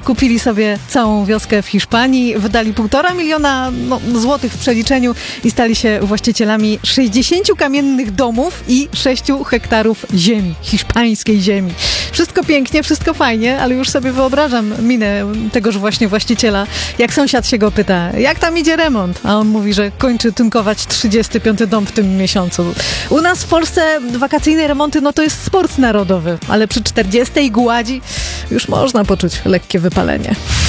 kupili sobie całą wioskę w Hiszpanii, wydali 1,5 miliona złotych w przeliczeniu i stali się właścicielami 60 kamiennych domów i 6 hektarów ziemi, hiszpańskiej ziemi. Wszystko pięknie, wszystko fajnie, ale już sobie wyobrażam minę tegoż właśnie właściciela, jak sąsiad się go pyta, jak tam idzie remont? A on mówi, że kończy tynkować 35 dom w tym miesiącu. U nas w Polsce wakacyjne remonty, to jest sport narodowy, ale przy 40 gładzi już można poczuć lekkie wypalenie.